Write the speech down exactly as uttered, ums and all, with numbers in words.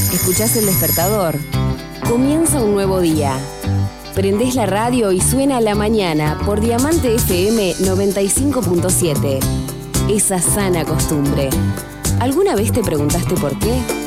Escuchás el despertador. Comienza un nuevo día. Prendés la radio y suena a la mañana por Diamante F M noventa y cinco punto siete. Esa sana costumbre. ¿Alguna vez te preguntaste por qué?